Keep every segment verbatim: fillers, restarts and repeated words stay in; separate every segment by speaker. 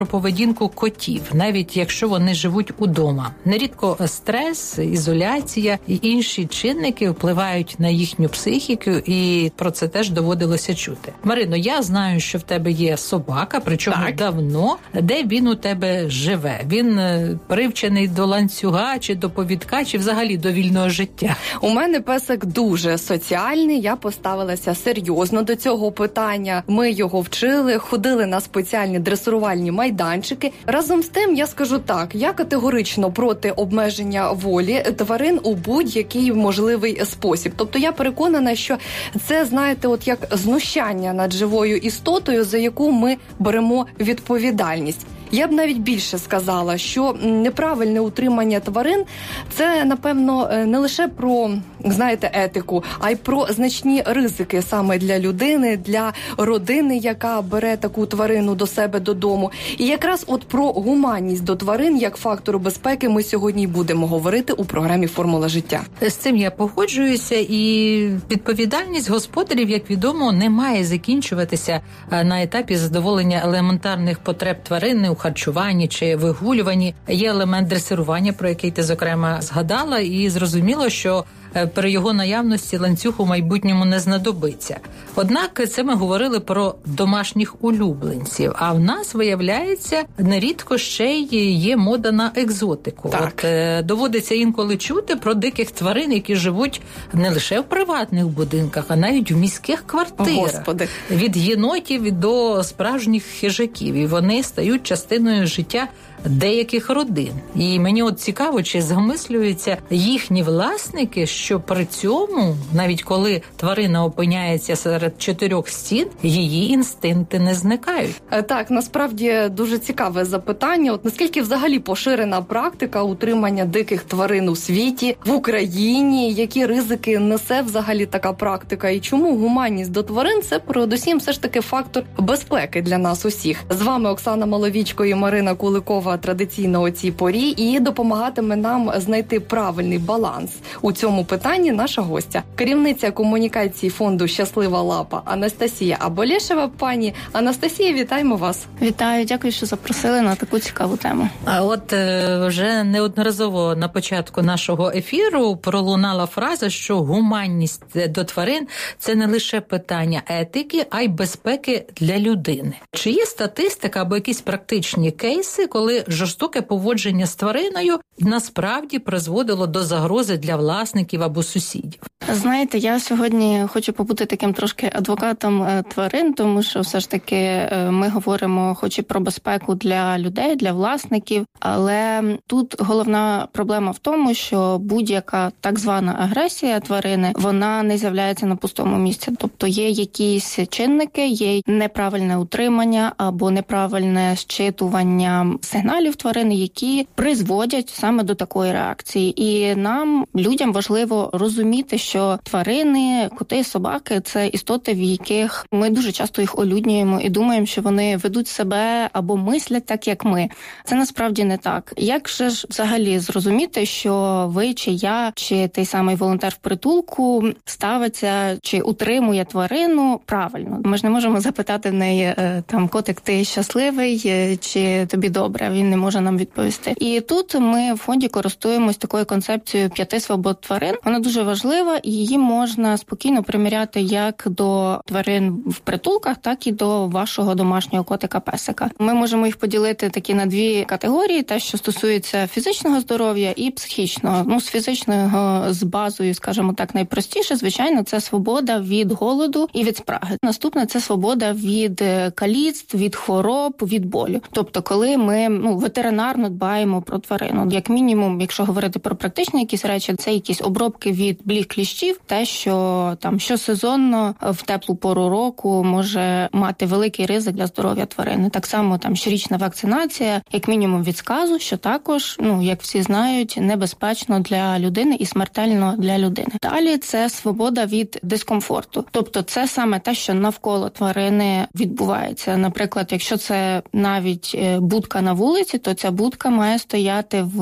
Speaker 1: про поведінку котів, навіть якщо вони живуть удома. Нерідко стрес, ізоляція і інші чинники впливають на їхню психіку, і про це теж доводилося чути. Марино, я знаю, що в тебе є собака, причому так. давно. Де він у тебе живе? Він привчений до ланцюга, чи до повідка, чи взагалі до вільного життя?
Speaker 2: У мене песик дуже соціальний, я поставилася серйозно до цього питання. Ми його вчили, ходили на спеціальні дресирувальні майданчики. Разом з тим, я скажу так, я категорично проти обмеження волі тварин у будь-який можливий спосіб. Тобто я переконана, що це, знаєте, от як знущання над живою істотою, за яку ми беремо відповідальність. Я б навіть більше сказала, що неправильне утримання тварин – це, напевно, не лише про, знаєте, етику, а й про значні ризики саме для людини, для родини, яка бере таку тварину до себе додому. І якраз от про гуманність до тварин як фактору безпеки ми сьогодні будемо говорити у програмі «Формула життя».
Speaker 1: З цим я погоджуюся, і відповідальність господарів, як відомо, не має закінчуватися на етапі задоволення елементарних потреб тварини у харчуванні чи вигулюванні. Є елемент дресирування, про який ти, зокрема, згадала, і зрозуміло, що при його наявності ланцюг у майбутньому не знадобиться. Однак це ми говорили про домашніх улюбленців, а в нас, виявляється, нерідко ще й є мода на екзотику.
Speaker 2: Так.
Speaker 1: От, е, доводиться інколи чути про диких тварин, які живуть не лише в приватних будинках, а навіть в міських квартирах.
Speaker 2: Господи.
Speaker 1: Від єнотів до справжніх хижаків. І вони стають частиною життя деяких родин. І мені от цікаво, чи замислюються їхні власники, що при цьому, навіть коли тварина опиняється серед чотирьох стін, її інстинкти не зникають.
Speaker 2: Так, насправді дуже цікаве запитання. От наскільки взагалі поширена практика утримання диких тварин у світі, в Україні, які ризики несе взагалі така практика, і чому гуманність до тварин – це передусім все ж таки фактор безпеки для нас усіх. З вами Оксана Маловічко і Марина Куликова традиційно о цій порі, і допомагатиме нам знайти правильний баланс у цьому питанні наша гостя. Керівниця комунікації фонду «Щаслива лапа» Анастасія Аболєшева. Пані Анастасія, вітаємо вас.
Speaker 3: Вітаю, дякую, що запросили на таку цікаву тему.
Speaker 1: А от е, вже неодноразово на початку нашого ефіру пролунала фраза, що гуманність до тварин – це не лише питання етики, а й безпеки для людини. Чи є статистика або якісь практичні кейси, коли жорстоке поводження з твариною насправді призводило до загрози для власників або сусідів?
Speaker 3: Знаєте, я сьогодні хочу побути таким трошки адвокатом тварин, тому що все ж таки ми говоримо хоч і про безпеку для людей, для власників, але тут головна проблема в тому, що будь-яка так звана агресія тварини, вона не з'являється на пустому місці. Тобто є якісь чинники, є неправильне утримання або неправильне зчитування сигналів тварини, які призводять саме до такої реакції. І нам, людям, важливо розуміти, що тварини, коти, собаки – це істоти, в яких ми дуже часто їх олюднюємо і думаємо, що вони ведуть себе або мислять так, як ми. Це насправді не так. Як же ж взагалі зрозуміти, що ви, чи я, чи той самий волонтер в притулку ставиться, чи утримує тварину правильно? Ми ж не можемо запитати в неї, там, котик, ти щасливий, чи тобі добре? Він не може нам відповісти. І тут ми в фонді користуємось такою концепцією п'яти свобод тварин. Вона дуже важлива, і її можна спокійно приміряти як до тварин в притулках, так і до вашого домашнього котика-песика. Ми можемо їх поділити такі на дві категорії: те, що стосується фізичного здоров'я і психічного. Ну, з фізичного, з базою, скажімо так, найпростіше, звичайно, це свобода від голоду і від спраги. Наступне – це свобода від каліцтв, від хвороб, від болю. Тобто, коли ми ну, ветеринарно дбаємо про тварину. Як мінімум, якщо говорити про практичні якісь речі, це якісь обробки від бліг кліщів, те, що там щосезонно в теплу пору року може мати великий ризик для здоров'я тварини. Так само там щорічна вакцинація, як мінімум від сказу, що також, ну, як всі знають, небезпечно для людини і смертельно для людини. Далі це свобода від дискомфорту. Тобто це саме те, що навколо тварини відбувається. Наприклад, якщо це навіть будка на вулиці, то ця будка має стояти в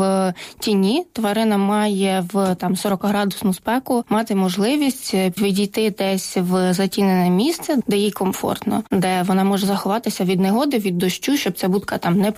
Speaker 3: в тіні. Тварина має в там сорокаградусну спеку мати можливість відійти десь в затінене місце, де їй комфортно, де вона може заховатися від негоди, від дощу, щоб ця будка там не